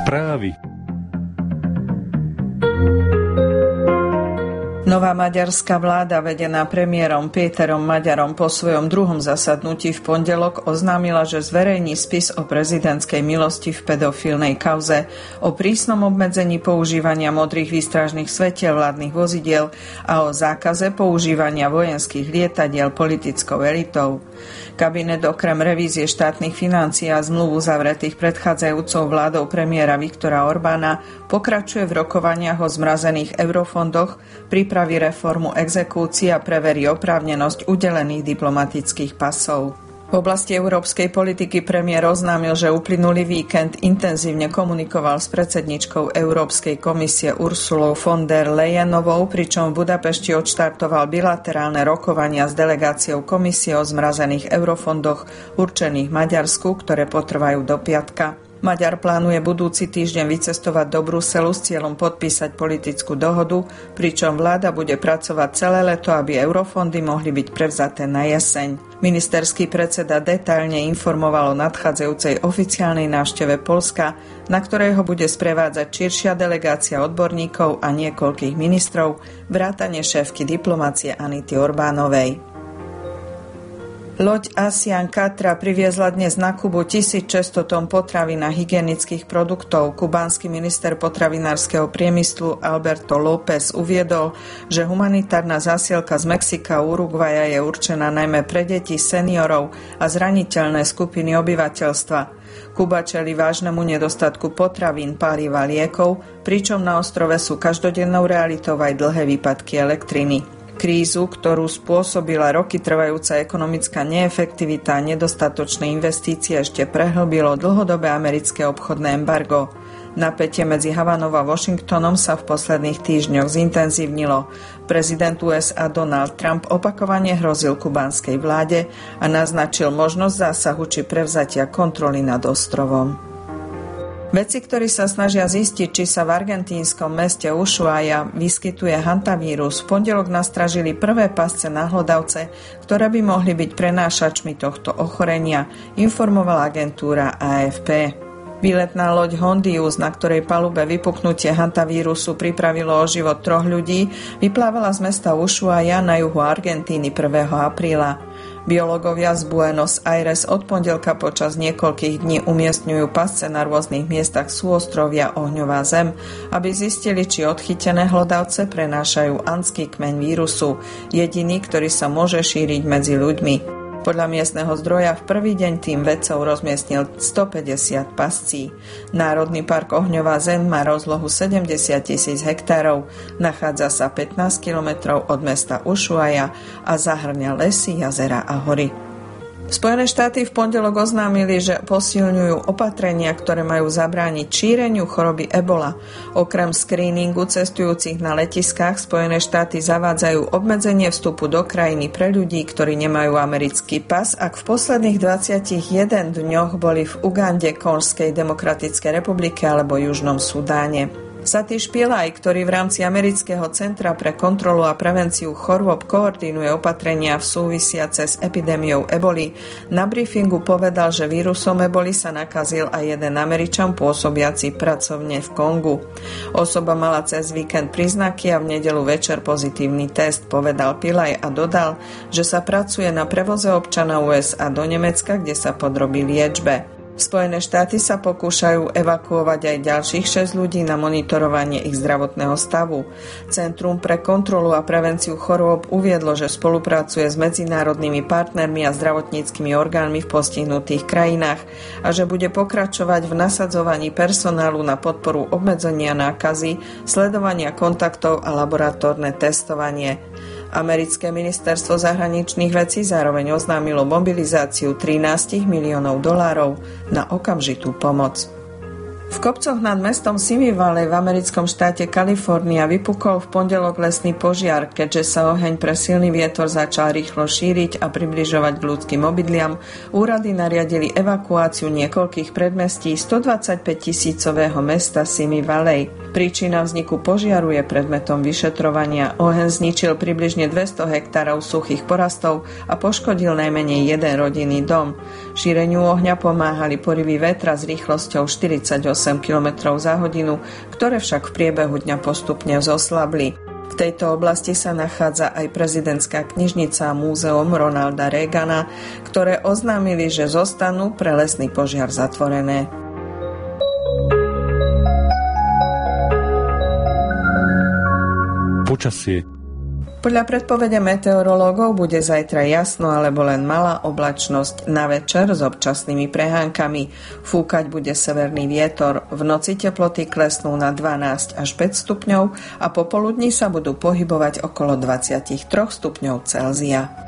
Správy. Nová maďarská vláda, vedená premiérom Péterom Maďarom, po svojom druhom zasadnutí v pondelok oznámila, že zverejní spis o prezidentskej milosti v pedofilnej kauze, o prísnom obmedzení používania modrých výstražných svetiel vládnych vozidiel a o zákaze používania vojenských lietadiel politickou elitou. Kabinet okrem revízie štátnych financií a zmluv uzavretých predchádzajúcou vládou premiéra Viktora Orbána pokračuje v rokovaniach o zmrazených eurofondoch, pripraví reformu exekúcií a preverí oprávnenosť udelených diplomatických pasov. V oblasti európskej politiky premiér oznámil, že uplynulý víkend intenzívne komunikoval s predsedničkou Európskej komisie Ursulou von der Leyenovou, pričom v Budapešti odštartoval bilaterálne rokovania s delegáciou komisie o zmrazených eurofondoch určených Maďarsku, ktoré potrvajú do piatka. Maďar plánuje budúci týždeň vycestovať do Bruselu s cieľom podpísať politickú dohodu, pričom vláda bude pracovať celé leto, aby eurofondy mohli byť prevzaté na jeseň. Ministerský predseda detailne informoval o nadchádzajúcej oficiálnej návšteve Poľska, na ktorej ho bude sprevádzať širšia delegácia odborníkov a niekoľkých ministrov, vrátane šéfky diplomacie Anity Orbánovej. Loď Asian Katra priviezla dnes na Kubu 1600 tón potravín a hygienických produktov. Kubánsky minister potravinárskeho priemyslu Alberto López uviedol, že humanitárna zásielka z Mexika a Uruguaja je určená najmä pre deti, seniorov a zraniteľné skupiny obyvateľstva. Kuba čelí vážnemu nedostatku potravín, paliva, liekov, pričom na ostrove sú každodennou realitou aj dlhé výpadky elektriny. Krízu, ktorú spôsobila roky trvajúca ekonomická neefektivita a nedostatočné investície, ešte prehlbilo dlhodobé americké obchodné embargo. Napätie medzi Havanou a Washingtonom sa v posledných týždňoch zintenzívnilo. Prezident USA Donald Trump opakovane hrozil kubánskej vláde a naznačil možnosť zásahu či prevzatia kontroly nad ostrovom. Vedci, ktorí sa snažia zistiť, či sa v argentínskom meste Ushuaia vyskytuje hantavírus, v pondelok nastražili prvé pasce na hlodavce, ktoré by mohli byť prenášačmi tohto ochorenia, informovala agentúra AFP. Výletná loď Hondius, na ktorej palube vypuknutie hantavírusu pripravilo o život 3 ľudí, vyplávala z mesta Ushuaia na juhu Argentíny 1. apríla. Biológovia z Buenos Aires od pondelka počas niekoľkých dní umiestňujú pasce na rôznych miestach súostrovia Ohňová zem, aby zistili, či odchytené hlodavce prenášajú andský kmeň vírusu, jediný, ktorý sa môže šíriť medzi ľuďmi. Podľa miestneho zdroja v prvý deň tým vedcov rozmiestnil 150 pascí. Národný park Ohňová zem má rozlohu 70 000 hektárov, nachádza sa 15 kilometrov od mesta Ushuaia a zahŕňa lesy, jazera a hory. Spojené štáty v pondelok oznámili, že posilňujú opatrenia, ktoré majú zabrániť šíreniu choroby Ebola. Okrem screeningu cestujúcich na letiskách Spojené štáty zavádzajú obmedzenie vstupu do krajiny pre ľudí, ktorí nemajú americký pas, ak v posledných 21 dňoch boli v Ugande, Konžskej demokratickej republike alebo Južnom Sudáne. Satish Pillai, ktorý v rámci Amerického centra pre kontrolu a prevenciu chorôb koordinuje opatrenia súvisiace s epidémiou eboli, na briefingu povedal, že vírusom eboli sa nakazil aj jeden Američan pôsobiaci pracovne v Kongu. Osoba mala cez víkend príznaky a v nedeľu večer pozitívny test, povedal Pillai a dodal, že sa pracuje na prevoze občana USA do Nemecka, kde sa podrobí liečbe. Spojené štáty sa pokúšajú evakuovať aj ďalších 6 ľudí na monitorovanie ich zdravotného stavu. Centrum pre kontrolu a prevenciu chorôb uviedlo, že spolupracuje s medzinárodnými partnermi a zdravotníckymi orgánmi v postihnutých krajinách a že bude pokračovať v nasadzovaní personálu na podporu obmedzenia nákazy, sledovania kontaktov a laboratórne testovanie. Americké ministerstvo zahraničných vecí zároveň oznámilo mobilizáciu $13 miliónov na okamžitú pomoc. V kopcoch nad mestom Simi Valley v americkom štáte Kalifornia vypukol v pondelok lesný požiar, keďže sa oheň pre silný vietor začal rýchlo šíriť a približovať k ľudským obydliam. Úrady nariadili evakuáciu niekoľkých predmestí 125 000-ového mesta Simi Valley. Príčina vzniku požiaru je predmetom vyšetrovania. Oheň zničil približne 200 hektárov suchých porastov a poškodil najmenej jeden rodinný dom. Šíreniu ohňa pomáhali porivy vetra s rýchlosťou 48 km za hodinu, ktoré však v priebehu dňa postupne zoslabli. V tejto oblasti sa nachádza aj prezidentská knižnica a múzeum Ronalda Reagana, ktoré oznámili, že zostanú pre lesný požiar zatvorené. Počasie. Podľa predpovede meteorológov bude zajtra jasno alebo len malá oblačnosť na večer s občasnými prehánkami. Fúkať bude severný vietor. V noci teploty klesnú na 12 až 5 stupňov a popoludní sa budú pohybovať okolo 23 stupňov Celzia.